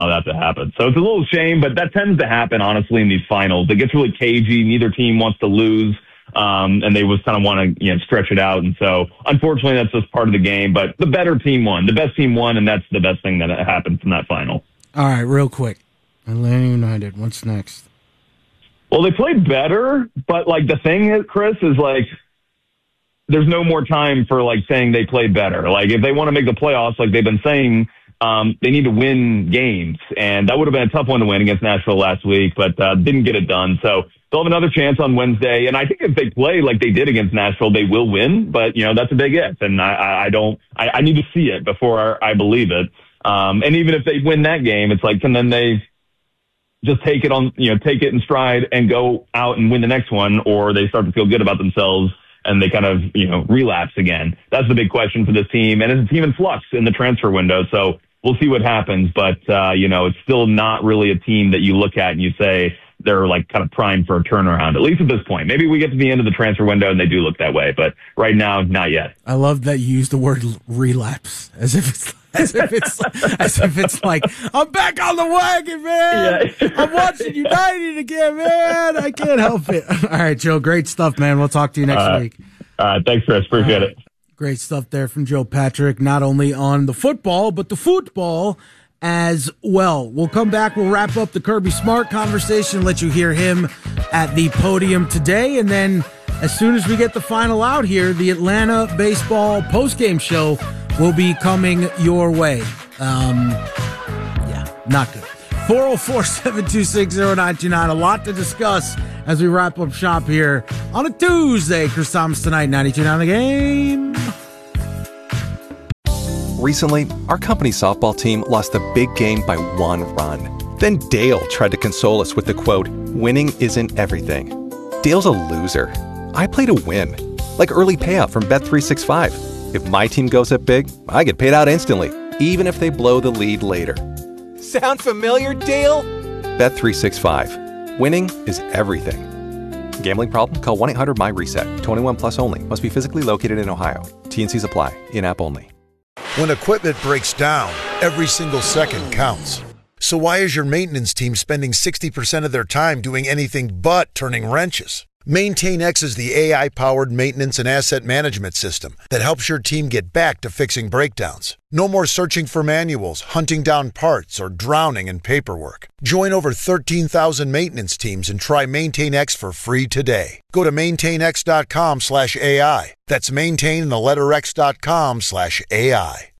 that to happen. So it's a little shame, but that tends to happen, honestly, in these finals. It gets really cagey. Neither team wants to lose, and they just kind of want to stretch it out. And so, unfortunately, that's just part of the game. But the better team won. The best team won, and that's the best thing that happens in that final. All right, real quick. Atlanta United, what's next? Well, they played better, but, the thing, Chris, is, there's no more time for, saying they played better. If they want to make the playoffs, like they've been saying, they need to win games. And that would have been a tough one to win against Nashville last week, but didn't get it done. So they'll have another chance on Wednesday. And I think if they play like they did against Nashville, they will win. But, that's a big if. And I need to see it before I believe it. And even if they win that game, it's and then they just take it in stride and go out and win the next one, or they start to feel good about themselves and they kind of, relapse again. That's the big question for this team. And it's a team in flux in the transfer window. So we'll see what happens. But, it's still not really a team that you look at and you say they're kind of primed for a turnaround, at least at this point. Maybe we get to the end of the transfer window and they do look that way. But right now, not yet. I love that you used the word relapse as if it's like, I'm back on the wagon, man. Yeah. I'm watching United again, man. I can't help it. All right, Joe, great stuff, man. We'll talk to you next week. Thanks, Chris. Appreciate it. Great stuff there from Joe Patrick, not only on the football, but the football as well. We'll come back. We'll wrap up the Kirby Smart conversation, let you hear him at the podium today. And then as soon as we get the final out here, the Atlanta baseball postgame show will be coming your way. Not good. 404-726-0929. A lot to discuss as we wrap up shop here on a Tuesday. Chris Thomas tonight, 92.9 The Game. Recently, our company softball team lost a big game by 1 run. Then Dale tried to console us with the quote, "Winning isn't everything." Dale's a loser. I play to win, like early payout from Bet365. If my team goes up big, I get paid out instantly, even if they blow the lead later. Sound familiar, Dale? Bet365. Winning is everything. Gambling problem? Call 1-800-MY-RESET. 21 plus only. Must be physically located in Ohio. T&Cs apply. In-app only. When equipment breaks down, every single second counts. So why is your maintenance team spending 60% of their time doing anything but turning wrenches? MaintainX is the AI-powered maintenance and asset management system that helps your team get back to fixing breakdowns. No more searching for manuals, hunting down parts, or drowning in paperwork. Join over 13,000 maintenance teams and try MaintainX for free today. Go to maintainx.com/AI. That's maintain and the letter X.com/AI.